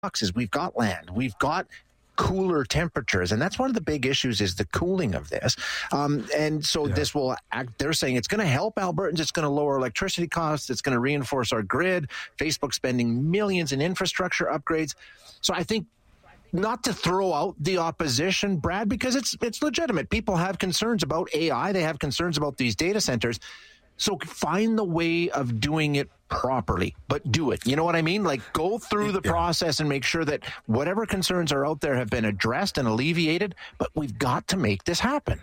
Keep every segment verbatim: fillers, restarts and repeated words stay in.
boxes. We've got land. We've got cooler temperatures, and that's one of the big issues is the cooling of this. Um, and so yeah. this will act, they're saying it's going to help Albertans. It's going to lower electricity costs. It's going to reinforce our grid. Facebook spending millions in infrastructure upgrades. So I think not to throw out the opposition, Brad, because it's it's legitimate. People have concerns about A I. They have concerns about these data centers. So find the way of doing it properly, but do it. You know what I mean? Like, go through the yeah. process and make sure that whatever concerns are out there have been addressed and alleviated, but we've got to make this happen.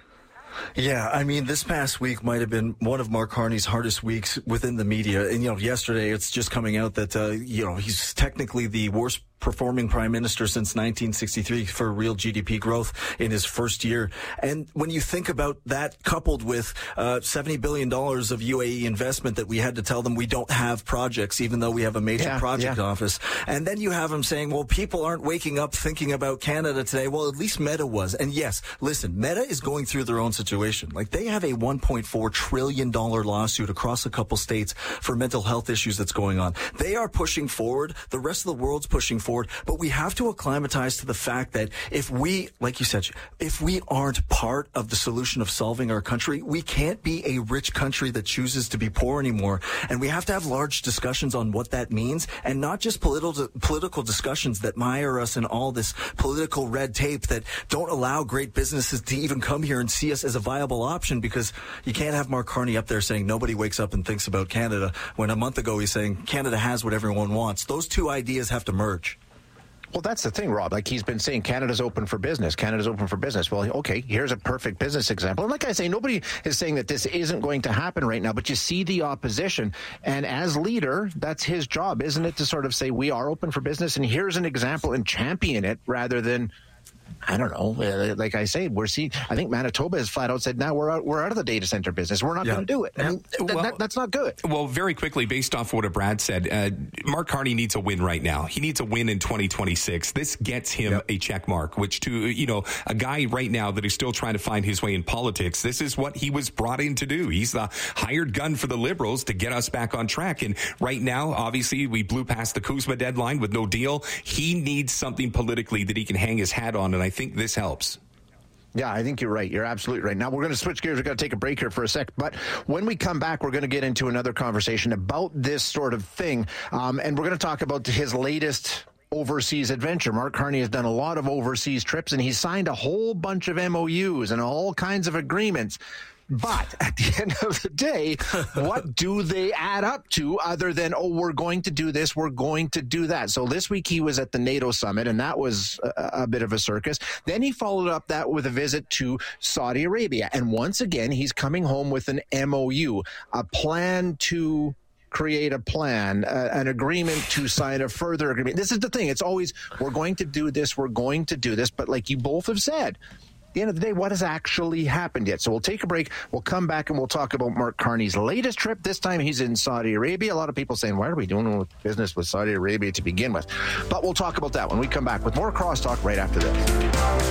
Yeah, I mean, this past week might have been one of Mark Carney's hardest weeks within the media. And, you know, yesterday it's just coming out that, uh, you know, he's technically the worst performing prime minister since nineteen sixty-three for real G D P growth in his first year. And when you think about that, coupled with uh, seventy billion dollars of U A E investment that we had to tell them we don't have projects, even though we have a major yeah, project yeah. office. And then you have him saying, well, people aren't waking up thinking about Canada today. Well, at least Meta was. And yes, listen, Meta is going through their own situation. Like, they have a one point four trillion dollars lawsuit across a couple states for mental health issues that's going on. They are pushing forward. The rest of the world's pushing forward. Forward, but we have to acclimatize to the fact that if we, like you said, if we aren't part of the solution of solving our country, we can't be a rich country that chooses to be poor anymore. And we have to have large discussions on what that means, and not just political political discussions that mire us in all this political red tape that don't allow great businesses to even come here and see us as a viable option, because you can't have Mark Carney up there saying nobody wakes up and thinks about Canada when a month ago he's saying Canada has what everyone wants. Those two ideas have to merge. Well, that's the thing, Rob. Like, he's been saying Canada's open for business. Canada's open for business. Well, okay, here's a perfect business example. And like I say, nobody is saying that this isn't going to happen right now, but you see the opposition. And as leader, that's his job, isn't it, to sort of say we are open for business and here's an example and champion it, rather than, I don't know. Like I say, we're seeing. I think Manitoba has flat out said, "Now we're out. We're out of the data center business. We're not yeah. going to do it." I mean, th- well, that, that's not good. Well, very quickly, based off what Brad said, uh, Mark Carney needs a win right now. He needs a win in twenty twenty-six. This gets him yep. a check mark. Which, to you know, a guy right now that is still trying to find his way in politics, this is what he was brought in to do. He's the hired gun for the Liberals to get us back on track. And right now, obviously, we blew past the Kuzma deadline with no deal. He needs something politically that he can hang his hat on, and I think this helps. Yeah, I think you're right. You're absolutely right. Now, we're going to switch gears. We're going to take a break here for a sec. But when we come back, we're going to get into another conversation about this sort of thing. Um, and we're going to talk about his latest overseas adventure. Mark Carney has done a lot of overseas trips, and he's signed a whole bunch of M O Us and all kinds of agreements. But at the end of the day, what do they add up to other than, oh, we're going to do this, we're going to do that? So this week he was at the NATO summit, and that was a, a bit of a circus. Then he followed up that with a visit to Saudi Arabia. And once again, he's coming home with an M O U, a plan to create a plan, uh, an agreement to sign a further agreement. This is the thing. It's always, we're going to do this, we're going to do this. But like you both have said, at the end of the day, what has actually happened yet? So we'll take a break. We'll come back and we'll talk about Mark Carney's latest trip. This time he's in Saudi Arabia. A lot of people saying, why are we doing business with Saudi Arabia to begin with? But we'll talk about that when we come back with more Crosstalk right after this.